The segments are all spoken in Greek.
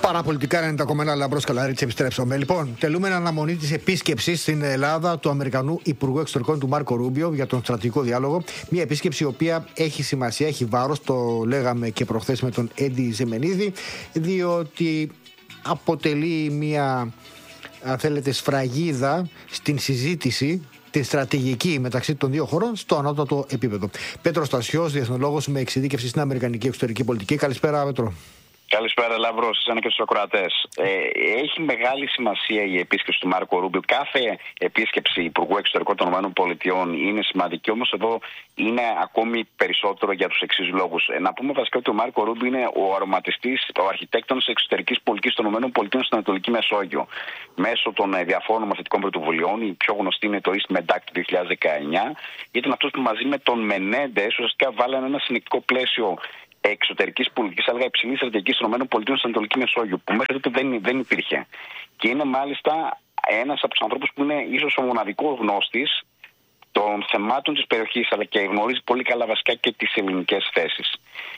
Παραπολιτικά 90,1 Λαμπρός Καλαρίτης, επιστρέψαμε. Λοιπόν, τελούμε αναμονή της επίσκεψης στην Ελλάδα του Αμερικανού Υπουργού Εξωτερικών του Μάρκο Ρούμπιο για τον στρατηγικό διάλογο. Μια επίσκεψη η οποία έχει σημασία, έχει βάρος, το λέγαμε και προχθές με τον Έντι Ζεμενίδη, διότι αποτελεί μια, αν θέλετε, σφραγίδα στην συζήτηση την στρατηγική μεταξύ των δύο χωρών στο ανώτατο επίπεδο. Πέτρος Στασιός, διεθνολόγος με εξειδίκευση στην Αμερικανική εξωτερική πολιτική. Καλησπέρα, Πέτρο. Καλησπέρα, Λαμπρό, εσένα και στους ακροατές. Έχει μεγάλη σημασία η επίσκεψη του Μάρκο Ρούμπιο. Κάθε επίσκεψη Υπουργού Εξωτερικών των ΗΠΑ είναι σημαντική, όμως εδώ είναι ακόμη περισσότερο για τους εξής λόγους. Να πούμε βασικά ότι ο Μάρκο Ρούμπιο είναι ο αρωματιστής, ο αρχιτέκτονας εξωτερικής πολιτικής των ΗΠΑ στην Ανατολική Μεσόγειο. Μέσω των διαφόρων νομοθετικών πρωτοβουλειών, η πιο γνωστή είναι το East Med Act του 2019, ήταν αυτός που μαζί με τον Μενέντες ουσιαστικά βάλανε ένα συνεκτικό πλαίσιο εξωτερικής πολιτικής, αλλά υψηλής στρατηγικής των ΗΠΑ στην Ανατολική Μεσόγειο, που μέχρι τότε δεν υπήρχε. Και είναι μάλιστα ένας από τους ανθρώπους που είναι ίσως ο μοναδικός γνώστης των θεμάτων της περιοχής, αλλά και γνωρίζει πολύ καλά βασικά και τις ελληνικές θέσεις.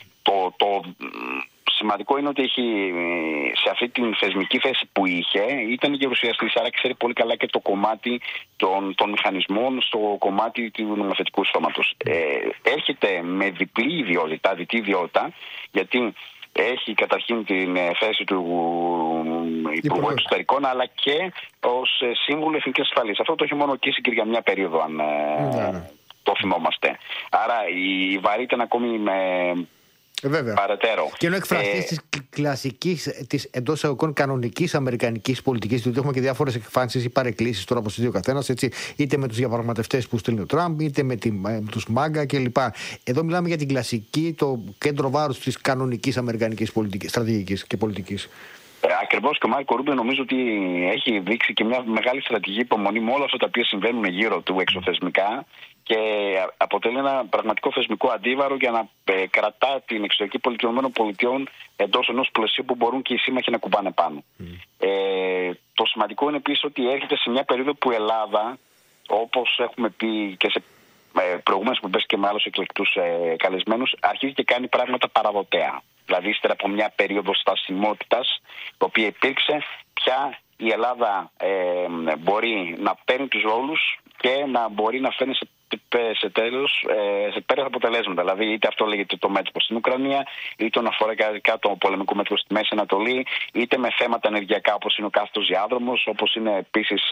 Το σημαντικό είναι ότι έχει, σε αυτή την θεσμική θέση που είχε, ήταν γερουσιαστής, άρα ξέρει πολύ καλά και το κομμάτι των μηχανισμών στο κομμάτι του νομοθετικού σώματος. Έρχεται με διπλή ιδιότητα, γιατί έχει καταρχήν την θέση του Υπουργού Εξωτερικών, αλλά και ως σύμβουλο εθνικής ασφαλείας. Αυτό το έχει μόνο ορκίσει και για μια περίοδο, αν το θυμόμαστε. Άρα η βαρύτητα είναι ακόμη Βέβαια. παρατέρω. Και ενώ εκφραστής της κλασικής, της εντός εισαγωγικών κανονικής αμερικανικής πολιτικής, διότι έχουμε και διάφορες εκφάνσεις ή παρεκκλήσεις τώρα από τους δύο καθένας, είτε με τους διαπραγματευτές που στέλνει ο Τραμπ, είτε με τους Μάγκα κλπ. Εδώ μιλάμε για την κλασική, το κέντρο βάρους της κανονικής αμερικανικής πολιτικής, στρατηγικής και πολιτικής. Ακριβώς, και ο Μάρκο Ρούμπιο νομίζω ότι έχει δείξει και μια μεγάλη στρατηγική υπομονή με όλα αυτά τα οποία συμβαίνουν γύρω του εξωθεσμικά και αποτελεί ένα πραγματικό θεσμικό αντίβαρο για να κρατά την εξωτερική πολιτική των ΗΠΑ εντός ενός πλαισίου που μπορούν και οι σύμμαχοι να κουμπάνε πάνω. Το σημαντικό είναι επίσης ότι έρχεται σε μια περίοδο που η Ελλάδα, όπως έχουμε πει και σε προηγούμενες εκπομπές και με άλλους εκλεκτούς καλεσμένους, αρχίζει και κάνει πράγματα παραδοτέα. Δηλαδή, ύστερα από μια περίοδο στασιμότητας, η οποία υπήρξε, πια η Ελλάδα μπορεί να παίρνει τους ρόλους και να μπορεί να φέρνει σε πέρα αποτελέσματα. Δηλαδή, είτε αυτό λέγεται το μέτωπο στην Ουκρανία, είτε αφορά το πολεμικό μέτωπο στη Μέση Ανατολή, είτε με θέματα ενεργειακά όπως είναι ο κάθετος διάδρομος, όπως είναι επίσης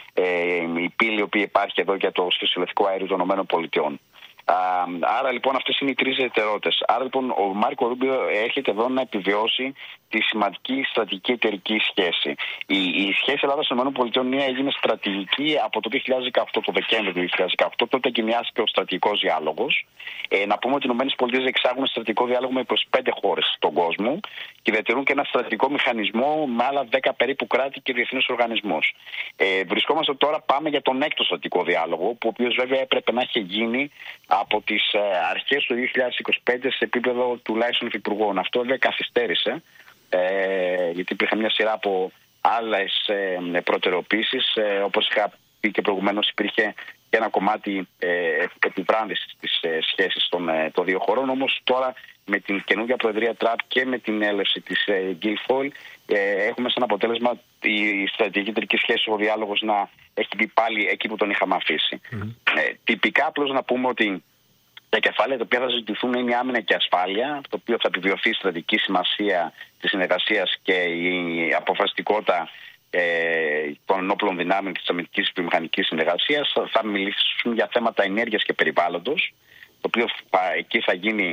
η πύλη η οποία υπάρχει εδώ για το σχεσιολευτικό αέριο των ΗΠΑ. Άρα λοιπόν αυτές είναι οι τρεις ιδιαιτερότητες. Άρα λοιπόν ο Μάρκο Ρούμπιο έρχεται εδώ να επιβιώσει τη σημαντική στρατηγική εταιρική σχέση. Η σχέση Ελλάδα-ΗΠΑ έγινε στρατηγική από το 2018, το Δεκέμβριο του 2018, τότε εγκαινιάστηκε ο στρατηγικός διάλογος. Να πούμε ότι οι ΗΠΑ εξάγουν στρατηγικό διάλογο με 25 χώρες στον κόσμο και διατηρούν και ένα στρατηγικό μηχανισμό με άλλα 10 περίπου κράτη και διεθνείς οργανισμούς. Βρισκόμαστε τώρα, πάμε για τον έκτο στρατηγικό διάλογο, που ο οποίος βέβαια έπρεπε να έχει γίνει από τις αρχές του 2025 σε επίπεδο τουλάχιστον υφυπουργών. Αυτό βέβαια καθυστέρησε, γιατί υπήρχε μια σειρά από άλλες προτεραιοποίησεις. Όπως είχα πει και προηγουμένως, υπήρχε και ένα κομμάτι επιβράδυσης της σχέσης των δύο χωρών. Όμως τώρα με την καινούργια προεδρία Τραμπ και με την έλευση της Γκίλφολ έχουμε σαν αποτέλεσμα η στρατηγική εταιρική σχέση, ο διάλογος να έχει μπει πάλι εκεί που τον είχαμε αφήσει. Τυπικά απλώς να πούμε ότι τα κεφάλαια τα οποία θα ζητηθούν είναι η άμυνα και η ασφάλεια, το οποίο θα επιβιωθεί η στρατηγική σημασία της συνεργασίας και η αποφασιστικότητα των ενόπλων δυνάμεων της αμυντικής βιομηχανικής συνεργασίας. Θα μιλήσουν για θέματα ενέργειας και περιβάλλοντος, το οποίο εκεί θα γίνει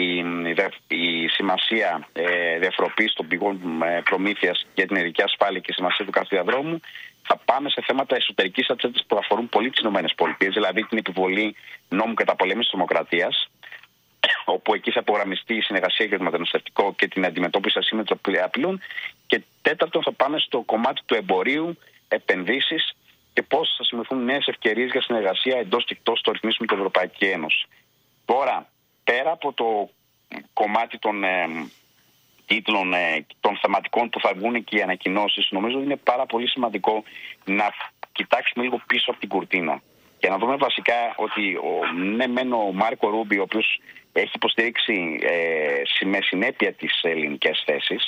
η σημασία διαφοροποίησης των πηγών προμήθειας για την ενεργειακή ασφάλεια και η σημασία του κάθε διαδρόμου. Θα πάμε σε θέματα εσωτερικής ατζέντας που αφορούν πολύ τις ΗΠΑ, δηλαδή την επιβολή νόμου καταπολέμησης της τρομοκρατίας, όπου εκεί θα υπογραμμιστεί η συνεργασία για το μεταναστευτικό και την αντιμετώπιση ασύμμετρων απειλών. Και τέταρτον, θα πάμε στο κομμάτι του εμπορίου, επενδύσεις και πώς θα συμμετούν νέες ευκαιρίες για συνεργασία εντός και εκτός των ρυθμίσεων της Ευρωπαϊκής Ένωσης. Τώρα, πέρα από το κομμάτι των τίτλων, των θεματικών που θα βγουν και οι ανακοινώσεις, νομίζω ότι είναι πάρα πολύ σημαντικό να κοιτάξουμε λίγο πίσω από την κουρτίνα και να δούμε βασικά ότι ο Μάρκο Ρούμπιο, ο οποίος έχει υποστηρίξει με συνέπεια τις ελληνικές θέσεις,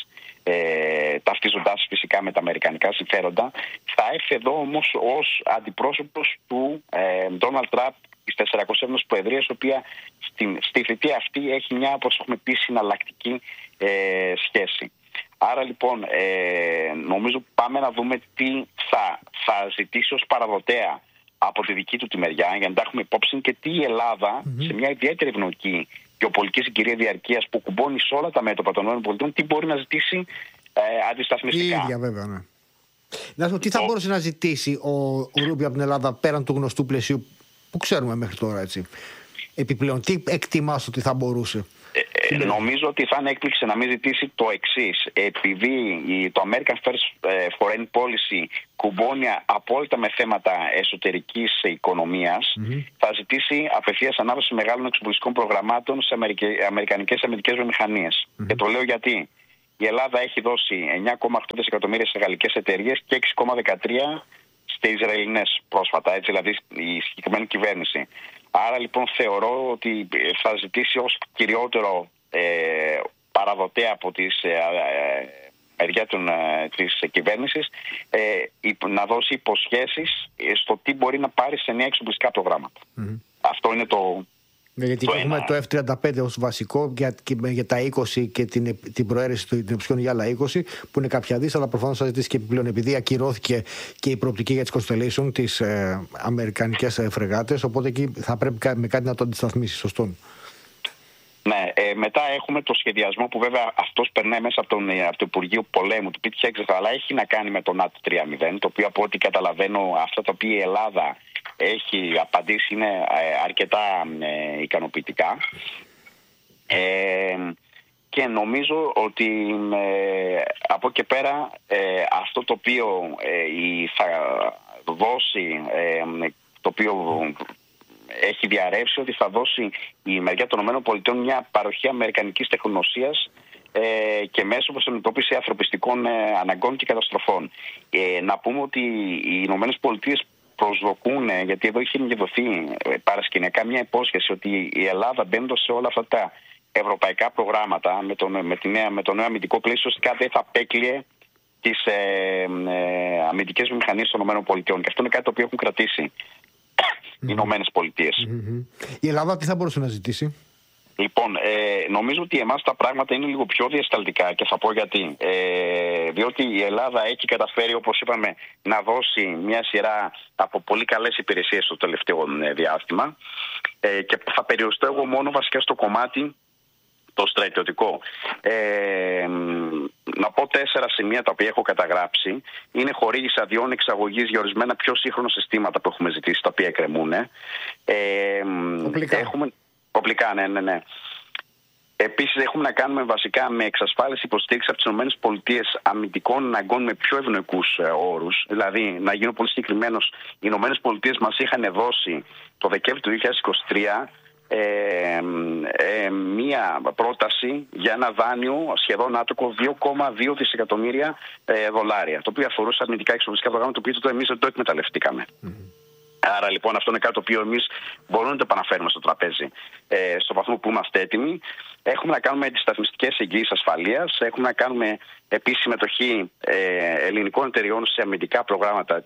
ταυτίζοντας φυσικά με τα αμερικανικά συμφέροντα. Θα έρθει εδώ όμως ως αντιπρόσωπος του Ντόναλντ Τραμπ της 47ης Προεδρίας, η οποία στη θητεία αυτή έχει μια, όπως έχουμε πει, συναλλακτική σχέση. Άρα λοιπόν νομίζω πάμε να δούμε τι θα ζητήσει ως παραδοτέα από τη δική του τη μεριά, για να τα έχουμε υπόψη, και τι η Ελλάδα σε μια ιδιαίτερη ευνοϊκή γεωπολιτική συγκυρία διαρκείας που κουμπώνει σε όλα τα μέτωπα των ΗΠΑ, τι μπορεί να ζητήσει αντισταθμιστικά. Η ίδια, βέβαια, ναι. Να σου τι θα μπορούσε να ζητήσει ο Ρούμπιο από την Ελλάδα πέραν του γνωστού πλαισίου που ξέρουμε μέχρι τώρα, έτσι? Επιπλέον, τι εκτιμάς ότι θα μπορούσε? Νομίζω ότι θα είναι έκπληξη να μην ζητήσει το εξής. Επειδή το American First Foreign Policy κουμπώνει απόλυτα με θέματα εσωτερικής οικονομίας, θα ζητήσει απευθείας ανάδοση μεγάλων εξοπλιστικών προγραμμάτων σε αμερικανικές αμυντικές βιομηχανίες. Και το λέω γιατί η Ελλάδα έχει δώσει 9,8 δισεκατομμύρια σε γαλλικές εταιρείες και 6,13 σε Ισραηλινές πρόσφατα, έτσι, δηλαδή η συγκεκριμένη κυβέρνηση. Άρα λοιπόν θεωρώ ότι θα ζητήσει ως κυριότερο παραδοτέα από τη μεριά της κυβέρνησης να δώσει υποσχέσεις στο τι μπορεί να πάρει σε νέα εξοπλιστικά προγράμματα. Αυτό είναι το... Γιατί έχουμε το F-35 ως βασικό για τα 20 και την προαίρεση των οψιών για άλλα 20, που είναι κάποια δις, αλλά προφανώς θα ζητήσει και επιπλέον, επειδή ακυρώθηκε και η προοπτική για τις Constellation, τις αμερικανικές φρεγάτες, οπότε εκεί θα πρέπει με κάτι να το αντισταθμίσει. Σωστό? Ναι, μετά έχουμε το σχεδιασμό που βέβαια αυτός περνάει μέσα από το Υπουργείο Πολέμου του Πίτη Χέξεφ, αλλά έχει να κάνει με το ΝΑΤΟ 3.0, το οποίο από ό,τι καταλαβαίνω αυτά τα οποία η Ελλάδα έχει απαντήσει είναι αρκετά ικανοποιητικά. Και νομίζω ότι από εκεί πέρα αυτό το οποίο θα δώσει, το οποίο έχει διαρρεύσει, ότι θα δώσει η μεριά των ΗΠΑ μια παροχή αμερικανικής τεχνογνωσίας και μέσω προς την αντιμετώπιση ανθρωπιστικών αναγκών και καταστροφών. Να πούμε ότι οι ΗΠΑ προσδοκούν, γιατί εδώ είχε δοθεί παρασκηνιακά μια υπόσχεση ότι η Ελλάδα, μπαίνοντας σε όλα αυτά τα ευρωπαϊκά προγράμματα με το νέο αμυντικό πλαίσιο, ουσιαστικά δεν θα απέκλειε τις αμυντικές βιομηχανίες των ΗΠΑ. Και αυτό είναι κάτι το οποίο έχουν κρατήσει οι ΗΠΑ. Η Ελλάδα τι θα μπορούσε να ζητήσει? Λοιπόν, νομίζω ότι εμάς τα πράγματα είναι λίγο πιο διασταλτικά και θα πω γιατί. Διότι η Ελλάδα έχει καταφέρει, όπως είπαμε, να δώσει μια σειρά από πολύ καλές υπηρεσίες στο τελευταίο διάστημα, και θα περιοριστώ εγώ μόνο βασικά στο κομμάτι το στρατιωτικό. Να πω 4 σημεία τα οποία έχω καταγράψει. Είναι χορήγηση αδειών εξαγωγής για ορισμένα πιο σύγχρονα συστήματα που έχουμε ζητήσει, τα οποία εκκρεμούν. Οπλικά, ναι. Επίσης, έχουμε να κάνουμε βασικά με εξασφάλιση υποστήριξη από τις ΗΠΑ αμυντικών αναγκών με πιο ευνοϊκούς όρους. Δηλαδή, να γίνω πολύ συγκεκριμένος, οι ΗΠΑ μας είχαν δώσει το Δεκέμβριο του 2023 μία πρόταση για ένα δάνειο σχεδόν άτοκο 2,2 δισεκατομμύρια δολάρια, το οποίο αφορούσε αμυντικά εξοπλιστικά προγράμματα, το οποίο τότε εμείς δεν το εκμεταλλευτήκαμε. Άρα λοιπόν αυτό είναι κάτι το οποίο εμείς μπορούμε να το επαναφέρουμε στο τραπέζι στο βαθμό που είμαστε έτοιμοι. Έχουμε να κάνουμε αντισταθμιστικές εγγύησεις ασφαλείας. Έχουμε να κάνουμε επίσης συμμετοχή ελληνικών εταιριών σε αμυντικά προγράμματα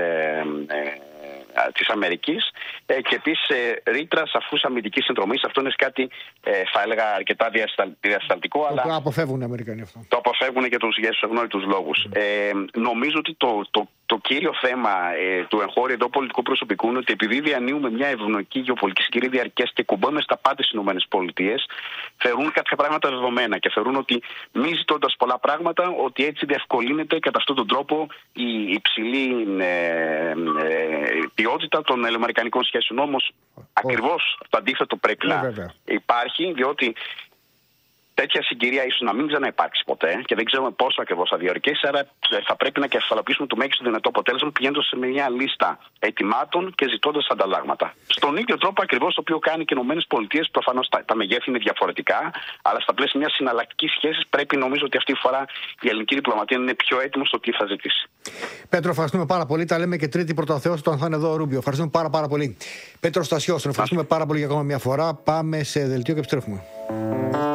της Αμερικής και επίσης ρήτρα σαφούς αμυντικής συνδρομής. Αυτό είναι κάτι, θα έλεγα, αρκετά διασταλτικό. Το αποφεύγουν οι Αμερικανοί αυτό. Το αποφεύγουν για τους ευνόητους λόγους. Νομίζω ότι το κύριο θέμα του εγχώριου εδώ πολιτικού προσωπικού είναι ότι επειδή διανύουμε μια ευνοϊκή γεωπολιτική συγκυρία διαρκές και κουμπώνουμε στα πάντα στις ΗΠΑ, θεωρούν κάποια πράγματα δεδομένα και θεωρούν ότι μη ζητώντας πολλά πράγματα, ότι έτσι διευκολύνεται κατά αυτόν τον τρόπο η υψηλή ποιότητα των ελληνοαμερικανικών σχέσεων. Όμως ακριβώς το αντίθετο πρέπει να υπάρχει, διότι τέτοια συγκυρία ίσως να μην ξαναυπάρξει ποτέ και δεν ξέρουμε πόσο ακριβώς θα διαρκέσει. Άρα θα πρέπει να κεφαλοποιήσουμε το μέγιστο δυνατό αποτέλεσμα πηγαίνοντας σε μια λίστα ετοιμάτων και ζητώντας ανταλλάγματα. Στον ίδιο τρόπο ακριβώς το οποίο κάνει και οι ΗΠΑ. Προφανώς τα μεγέθη είναι διαφορετικά, αλλά στα πλαίσια μιας συναλλακτικής σχέσης πρέπει, νομίζω ότι αυτή τη φορά η ελληνική διπλωματία είναι πιο έτοιμη στο τι θα ζητήσει. Πέτρο, ευχαριστούμε πάρα πολύ. Τα λέμε και Τρίτη πρώτα ο Θεός, όταν θα είναι εδώ ο Ρούμπιο. Ευχαριστούμε πάρα πολύ. Πέτρο Στασιός, ευχαριστούμε πάρα πολύ για ακόμα μια φορά. Πάμε σε δελτίο και επιστρέφουμε.